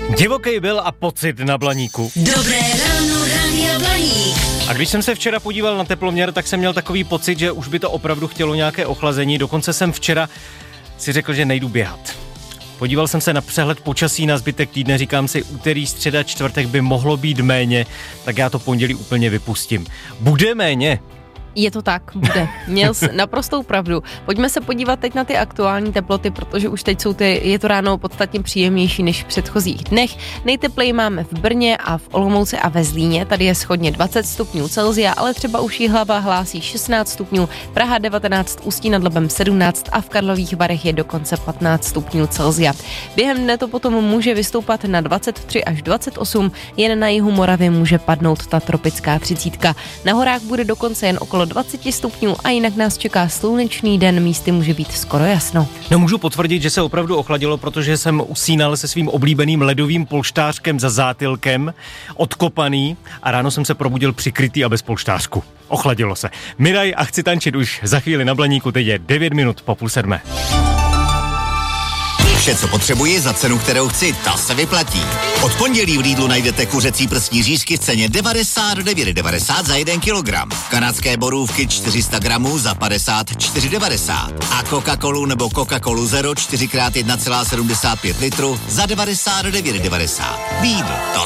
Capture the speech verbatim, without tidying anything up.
Divokej byl a pocit na Blaníku. Dobré ráno, Rádia Blaník. A když jsem se včera podíval na teploměr, tak jsem měl takový pocit, že už by to opravdu chtělo nějaké ochlazení. Dokonce jsem včera si řekl, že nejdu běhat. Podíval jsem se na přehled počasí na zbytek týdne, říkám si, úterý, středa, čtvrtek by mohlo být méně, tak já to pondělí úplně vypustím. Bude méně? Je to tak, bude. Měl jsi naprostou pravdu. Pojďme se podívat teď na ty aktuální teploty, protože už teď jsou ty, je to ráno podstatně příjemnější než v předchozích dnech. Nejtepleji máme v Brně a v Olomouci a ve Zlíně, tady je shodně dvacet stupňů Celsia, ale třeba už Jihlava hlásí šestnáct stupňů, Praha devatenáct, Ústí nad Labem sedmnáct a v Karlových Varech je dokonce patnáct stupňů Celsia. Během dne to potom může vystoupat na dvacet tři až dvacet osm, jen na jihu Moravy může padnout ta tropická třicítka. Na horách bude dokonce jen okolo dvacet stupňů a jinak nás čeká slunečný den, místy může být skoro jasno. No, můžu potvrdit, že se opravdu ochladilo, protože jsem usínal se svým oblíbeným ledovým polštářkem za zátylkem, odkopaný, a ráno jsem se probudil přikrytý a bez polštářku. Ochladilo se. Miraj a chci tančit už za chvíli na Blaníku, teď je devět minut po půl sedmé. Vše, co potřebuji za cenu, kterou chci, ta se vyplatí. Od pondělí v Lidlu najdete kuřecí prsní řízky v ceně devadesát devět devadesát za jeden kilogram. Kanadské borůvky čtyři sta gramů za padesát čtyři devadesát. A Coca-Colu nebo Coca-Colu Zero čtyři krát jedna celá sedmdesát pět litru za devadesát devět devadesát. Lidl, to